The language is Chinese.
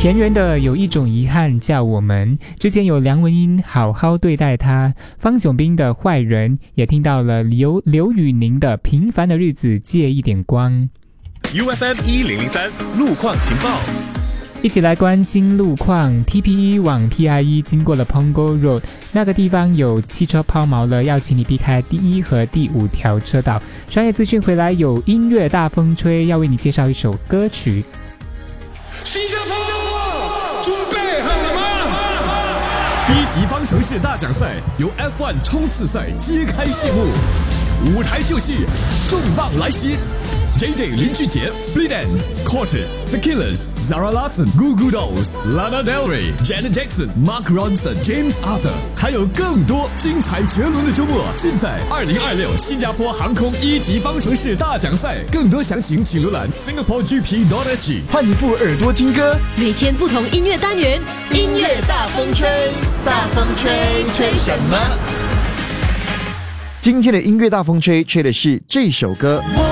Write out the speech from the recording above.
甜人的有一种遗憾叫我们，之前有梁文音好好对待他，方炯斌的坏人，也听到了刘宇宁的平凡的日子借一点光。 UFM 1003路况情报， 一起来关心路况。 TP1 往 PI1 经过了 Punggol Road 那个地方有汽车抛锚了，要请你避开第1和第5条车道。商业资讯回来有音乐大风吹，要为你介绍一首歌曲。 新加坡准备好了吗？ 一级方程式大奖赛由 F1 冲刺赛揭开序幕，舞台就绪，重磅来袭。JJ 林俊杰、Split Enz、Cortez、The Killers、Zara Larsson、Goo Goo Dolls、Lana Del Rey、Janet Jackson、Mark Ronson、James Arthur， 还有更多精彩绝伦的周末，尽在2026新加坡航空一级方程式大奖赛。更多详情请浏览 singaporegp.sg。 换一副耳朵听歌， 每天不同音乐单元，音乐大风吹，大风吹，吹什么？ 今天的音乐大风吹吹的是这首歌。